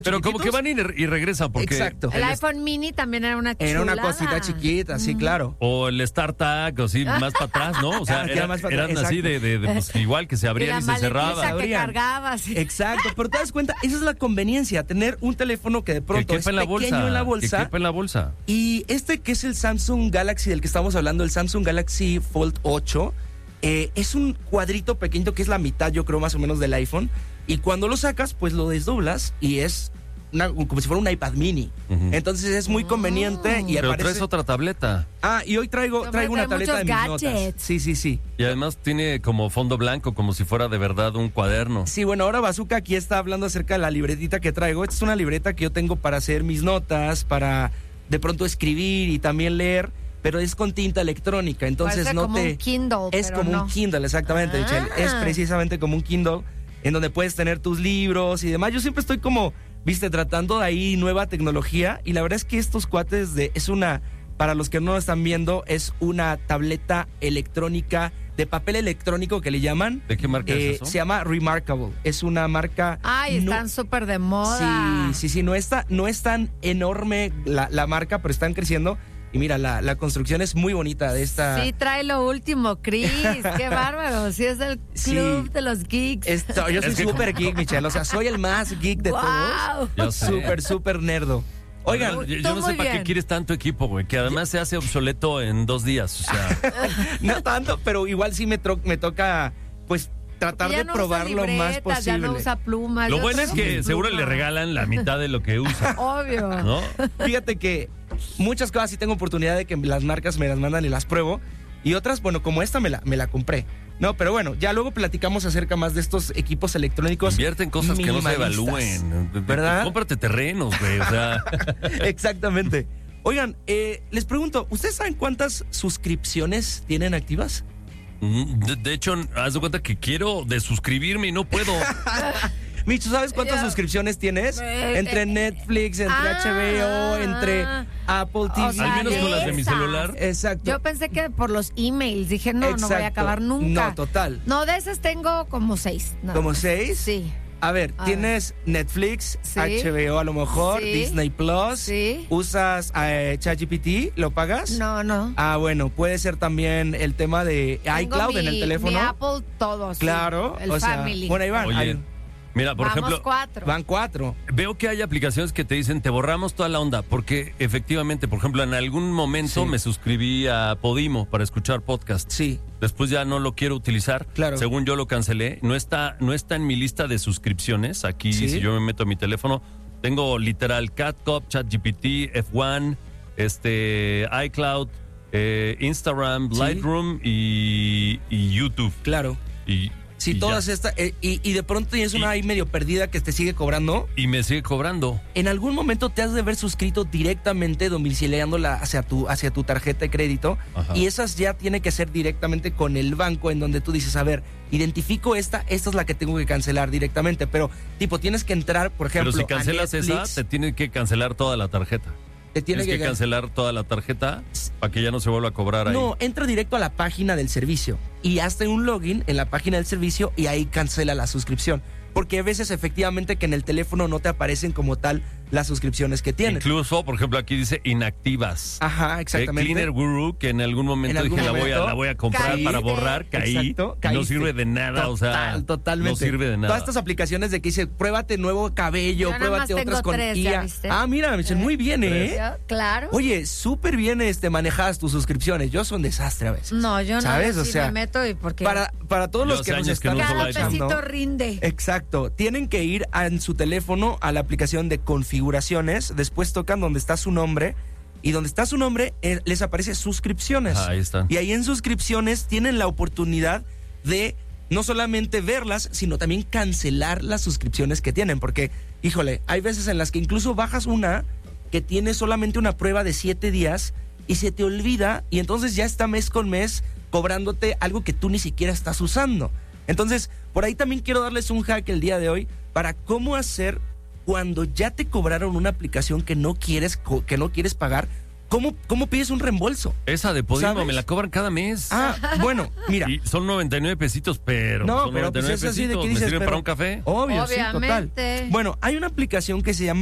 Pero como que van y regresan porque... Exacto. El iPhone mini también era una chulada. Era una cosita chiquita, sí, claro. O el StarTag, o sí, más para atrás, ¿no? O sea, eran así pues, igual que se abrían y se cerraban. Que cargabas. Exacto, pero te das cuenta, esa es la conveniencia, tener un teléfono que de pronto es pequeño en la bolsa. Que quepa en la bolsa. Y que es el Samsung Galaxy del que estamos hablando, el Samsung Galaxy Fold 8, es un cuadrito pequeño que es la mitad, yo creo, más o menos del iPhone. Y cuando lo sacas, pues lo desdoblas y es como si fuera un iPad mini. Entonces es muy conveniente. Y pero traes otra tableta. Y hoy traigo una tableta de mis notas. Sí. Y además tiene como fondo blanco, como si fuera de verdad un cuaderno. Sí, bueno, ahora Bazooka aquí está hablando acerca de la libretita que traigo. Esta es una libreta que yo tengo para hacer mis notas, para de pronto escribir y también leer, pero es con tinta electrónica. Entonces parece como un Kindle. Es como un Kindle, exactamente, Michelle. Es precisamente como un Kindle en donde puedes tener tus libros y demás. Yo siempre estoy como, tratando de ahí nueva tecnología, y la verdad es que estos cuates para los que no lo están viendo, es una tableta electrónica de papel electrónico que le llaman. ¿De qué marca es eso? Se llama Remarkable. Es una marca... están súper de moda. Sí, no es tan enorme la marca, pero están creciendo. Y mira, la construcción es muy bonita de esta... Sí, trae lo último, Chris. Qué bárbaro. Sí, es del club de los geeks. Yo soy súper geek, Michelle. O sea, soy el más geek de todos. Yo sé. Súper nerdo. Oigan, yo no sé para qué quieres tanto equipo, güey, que además se hace obsoleto en 2 días, o sea. No tanto, pero igual sí me toca, pues, tratar de probar lo más posible. Ya no usa plumas. Lo bueno es que seguro le regalan la mitad de lo que usa. Obvio. ¿No? Fíjate que muchas cosas sí tengo oportunidad de que las marcas me las mandan y las pruebo. Y otras, bueno, como esta me la compré. No, pero bueno, ya luego platicamos acerca más de estos equipos electrónicos. Invierte en cosas que no se evalúen. ¿Verdad? Cómprate terrenos, güey, o sea. Exactamente. Oigan, les pregunto, ¿ustedes saben cuántas suscripciones tienen activas? De hecho, haz de cuenta que quiero desuscribirme y no puedo. Micho, ¿sabes cuántas suscripciones tienes? Entre Netflix, entre HBO, entre Apple TV. O sea, al menos con las de mi celular. Exacto. Yo pensé que por los emails. Dije, no voy a acabar nunca. No, total. No, de esas tengo como 6. ¿Como 6? Sí. A ver, tienes Netflix, HBO a lo mejor, Disney Plus. Sí. ¿Usas ChatGPT? ¿Lo pagas? No. Bueno, puede ser también el tema de iCloud en el teléfono. Mi Apple, todo. Claro. El Family. Bueno, ahí van. Oye, mira, por ejemplo, 4. Van 4. Veo que hay aplicaciones que te dicen te borramos toda la onda, porque efectivamente, por ejemplo, en algún momento me suscribí a Podimo para escuchar podcast. Sí. Después ya no lo quiero utilizar. Claro. Según yo lo cancelé. No está en mi lista de suscripciones. Aquí, si yo me meto a mi teléfono, tengo literal CatCop, ChatGPT, F1, iCloud, Instagram, Lightroom y YouTube. Claro. Sí, todas estas. Y de pronto tienes una ahí medio perdida que te sigue cobrando. Y me sigue cobrando. En algún momento te has de haber suscrito directamente domiciliándola hacia tu tarjeta de crédito. Ajá. Y esas ya tiene que ser directamente con el banco, en donde tú dices, a ver, identifico esta es la que tengo que cancelar directamente. Pero, tienes que entrar, por ejemplo, pero si cancelas esa, te tiene que cancelar toda la tarjeta. Tienes que cancelar toda la tarjeta para que ya no se vuelva a cobrar ahí. No, entra directo a la página del servicio y hazte un login en la página del servicio y ahí cancela la suscripción. Porque a veces efectivamente que en el teléfono no te aparecen como tal las suscripciones que tienes. Incluso, por ejemplo, aquí dice inactivas. Ajá, exactamente. Cleaner Guru, que en algún momento dije la voy a comprar para borrar, caí. No sirve de nada, totalmente. No sirve de nada. Todas estas aplicaciones de que dice, pruébate nuevo cabello, pruébate otras con 3, IA. Mira, Michelle, muy bien, Claro. Oye, súper bien manejadas tus suscripciones. Yo soy un desastre a veces. No, yo no. ¿Sabes? O sea, me meto y porque para todos los que nos están cada pesito rinde. Exacto. Tienen que ir en su teléfono a la aplicación de configuraciones, después tocan donde está su nombre y donde está su nombre les aparece suscripciones. Ahí están. Y ahí en suscripciones tienen la oportunidad de no solamente verlas, sino también cancelar las suscripciones que tienen, porque, híjole, hay veces en las que incluso bajas una que tiene solamente una prueba de 7 días y se te olvida y entonces ya está mes con mes cobrándote algo que tú ni siquiera estás usando. Entonces, por ahí también quiero darles un hack el día de hoy para cómo hacer cuando ya te cobraron una aplicación que no quieres pagar ¿Cómo pides un reembolso? Esa de Podimo ¿Sabes? me la cobran cada mes. Ah, bueno, mira. Y son 99 pesitos, pero No, son pero 99 pues es así de que pesitos. dices, ¿Me sirven pero- para un café? Obvio, sí, total. Obviamente. Bueno, hay una aplicación que se llama